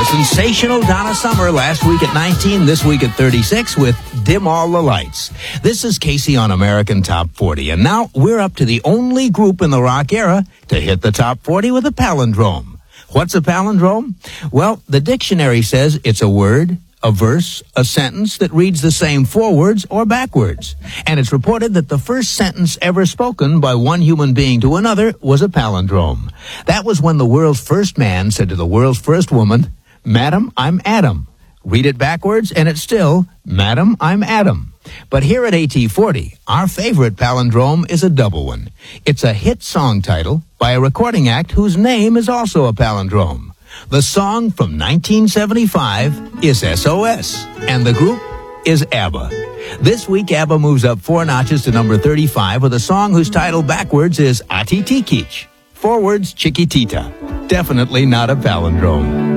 sensational Donna Summer last week at 19, this week at 36 with Dim All the Lights. This is Casey on American Top 40, and now we're up to the only group in the rock era to hit the Top 40 with a palindrome. What's a palindrome? Well, the dictionary says it's a word, a verse, a sentence that reads the same forwards or backwards. And it's reported that the first sentence ever spoken by one human being to another was a palindrome. That was when the world's first man said to the world's first woman, "Madam, I'm Adam." Read it backwards, and it's still, "Madam, I'm Adam." But here at AT40, our favorite palindrome is a double one. It's a hit song title by a recording act whose name is also a palindrome. The song from 1975 is SOS, and the group is ABBA. This week, ABBA moves up 4 notches to number 35 with a song whose title backwards is Ati Tikic. Forwards, Chiquitita. Definitely not a palindrome.